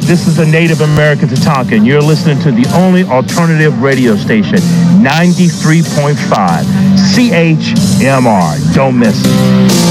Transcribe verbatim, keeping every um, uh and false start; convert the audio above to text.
This is a Native American Tatanka, and you're listening to the only alternative radio station, ninety-three point five C H M R. Don't miss it.